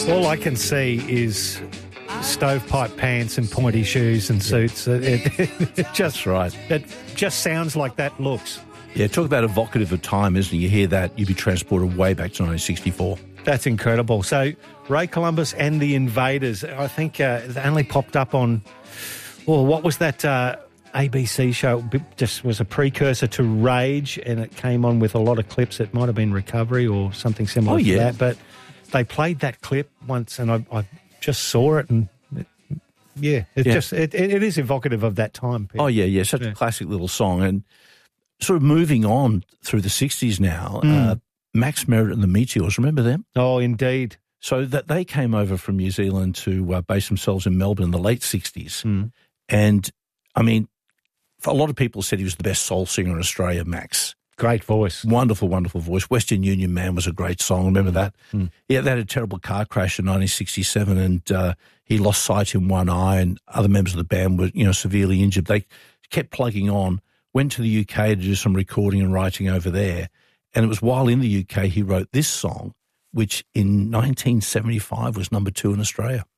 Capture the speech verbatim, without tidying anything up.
All I can see is stovepipe pants and pointy shoes and suits. It, it, it just right. It just sounds like that looks. Yeah, talk about evocative of time, isn't it? You hear that, you'd be transported way back to nineteen sixty-four. That's incredible. So Ray Columbus and the Invaders, I think uh, they only popped up on, well, what was that uh, A B C show? It just was a precursor to Rage, and it came on with a lot of clips. It might have been Recovery or something similar oh, to yeah. that. But they played that clip once, and I, I just saw it, and it, yeah, it yeah. just it, it is evocative of that time. Peter. Oh, yeah, yeah, such yeah. a classic little song. And sort of moving on through the sixties now, Mm. uh, Max Merritt and the Meteors, remember them? Oh, indeed. So that they came over from New Zealand to uh, base themselves in Melbourne in the late sixties. Mm. And, I mean, a lot of people said he was the best soul singer in Australia, Max. Great voice. Wonderful, wonderful voice. Western Union Man was a great song. Remember that? Mm. Yeah, they had a terrible car crash in nineteen sixty-seven, and uh, he lost sight in one eye, and other members of the band were, you know, severely injured. They kept plugging on, went to the U K to do some recording and writing over there. And it was while in the U K he wrote this song, which in nineteen seventy-five was number two in Australia.